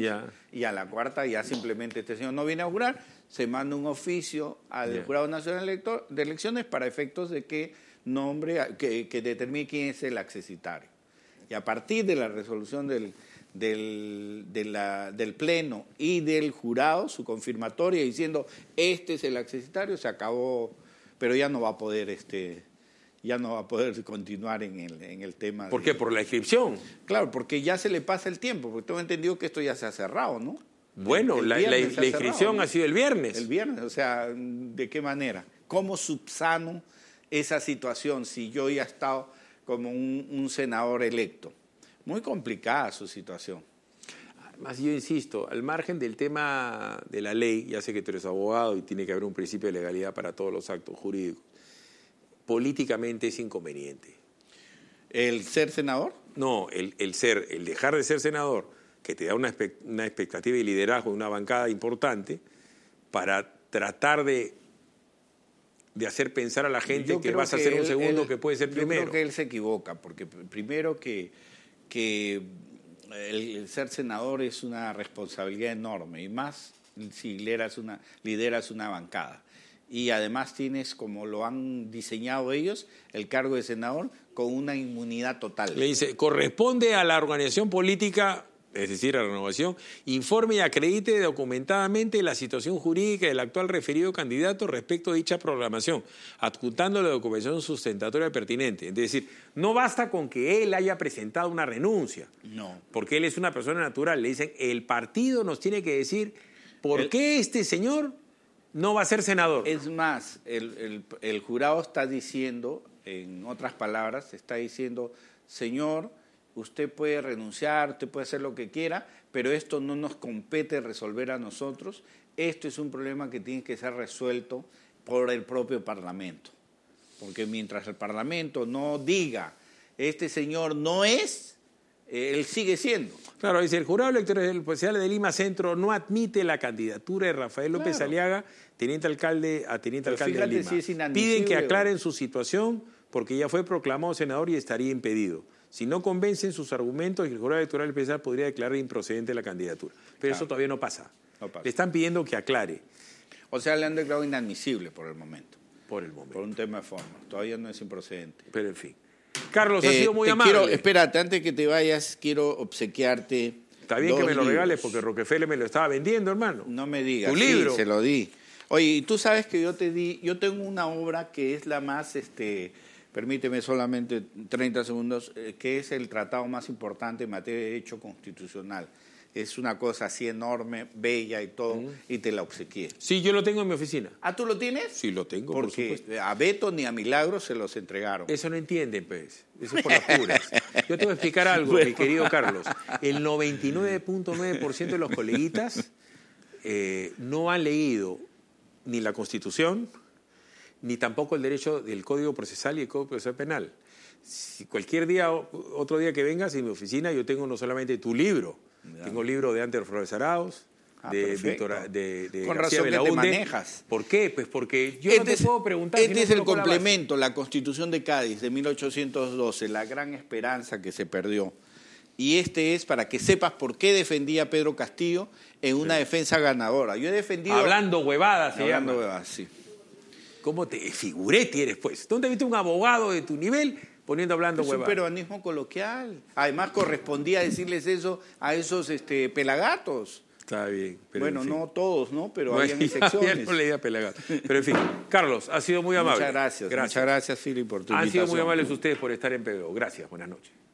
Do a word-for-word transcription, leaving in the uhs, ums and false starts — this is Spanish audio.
Yeah. Y a la cuarta ya simplemente este señor no viene a jurar, se manda un oficio al yeah. Jurado Nacional Elector, de Elecciones para efectos de que nombre, que, que determine quién es el accesitario. Y a partir de la resolución del, del, de la, del Pleno y del jurado, su confirmatoria diciendo este es el accesitario, se acabó, pero ya no va a poder este ya no va a poder continuar en el, en el tema. ¿Por de, qué? ¿Por la inscripción? Claro, porque ya se le pasa el tiempo, porque tengo entendido que esto ya se ha cerrado, ¿no? Bueno, el, el la, la, la inscripción cerrado, ¿no? Ha sido el viernes. El viernes, o sea, ¿de qué manera? ¿Cómo subsano esa situación si yo ya he estado como un, un senador electo? Muy complicada su situación. Además, yo insisto, al margen del tema de la ley, ya sé que tú eres abogado y tiene que haber un principio de legalidad para todos los actos jurídicos, políticamente es inconveniente. ¿El ser senador? No, el, el ser, el dejar de ser senador, que te da una, una expectativa de liderazgo de una bancada importante, para tratar de, de hacer pensar a la gente que vas a ser un segundo él, que puede ser primero. Yo creo que él se equivoca, porque primero que, que el, el ser senador es una responsabilidad enorme, y más si lideras una, lideras una bancada. Y además tienes, como lo han diseñado ellos, el cargo de senador con una inmunidad total. Le dice, corresponde a la organización política, es decir, a la Renovación, informe y acredite documentadamente la situación jurídica del actual referido candidato respecto a dicha programación, adjuntando la documentación sustentatoria pertinente. Es decir, no basta con que él haya presentado una renuncia, no, porque él es una persona natural. Le dicen, el partido nos tiene que decir por el... qué este señor no va a ser senador. Es más, el, el, el jurado está diciendo, en otras palabras, está diciendo, señor, usted puede renunciar, usted puede hacer lo que quiera, pero esto no nos compete resolver a nosotros. Esto es un problema que tiene que ser resuelto por el propio Parlamento. Porque mientras el Parlamento no diga, este señor no es, él sigue siendo. Claro, dice, el jurado electoral especial de Lima Centro no admite la candidatura de Rafael López claro. Aliaga, teniente alcalde, a teniente Pero alcalde de Lima. Si es Piden que aclaren su situación porque ya fue proclamado senador y estaría impedido. Si no convencen sus argumentos, el jurado electoral especial podría declarar improcedente la candidatura. Pero claro. eso todavía no pasa. no pasa. Le están pidiendo que aclare. O sea, le han declarado inadmisible por el momento. Por el momento. Por un tema de forma. Todavía no es improcedente. Pero en fin. Carlos, eh, ha sido muy amable. Quiero, espérate, antes que te vayas, quiero obsequiarte. Está bien que me lo regales porque Rockefeller me lo estaba vendiendo, hermano. No me digas. Tu libro. Sí, se lo di. Oye, y tú sabes que yo te di, yo tengo una obra que es la más, este, permíteme solamente treinta segundos, eh, que es el tratado más importante en materia de derecho constitucional. Es una cosa así enorme, bella y todo, mm. y te la obsequié. Sí, yo lo tengo en mi oficina. ¿Ah, tú lo tienes? Sí, lo tengo, porque por supuesto. A Beto ni a Milagros se los entregaron. Eso no entienden, pues. Eso es por las puras. Yo te voy a explicar algo, bueno. mi querido Carlos. El noventa y nueve punto nueve por ciento de los coleguitas eh, no han leído ni la Constitución, ni tampoco el derecho del Código Procesal y el Código Procesal Penal. Si cualquier día, otro día que vengas en mi oficina, yo tengo no solamente tu libro, ya. tengo el libro de Antes Flores Arauz, ah, de Víctor, de, de Con García razón Belaúnde. Que te manejas. ¿Por qué? Pues porque yo este no te es, puedo preguntar. Este si no es el complemento, la, la Constitución de Cádiz de mil ochocientos doce, la gran esperanza que se perdió. Y este es para que sepas por qué defendía Pedro Castillo en una sí. defensa ganadora. Yo he defendido... Hablando huevadas, se Hablando llama. huevadas, sí. ¿Cómo te figuretti eres, pues? ¿Dónde viste un abogado de tu nivel poniendo hablando huevadas? Es un peruanismo coloquial. Además, correspondía decirles eso a esos este, pelagatos. Está bien. Pero bueno, en fin. no todos, ¿no? Pero bueno, habían excepciones. Ya no leía pelagato. Pero en fin, Carlos, ha sido muy amable. Muchas gracias. gracias. Muchas gracias, Philip, por tu Han invitación. sido muy amables ustedes por estar en P B O. Gracias, buenas noches.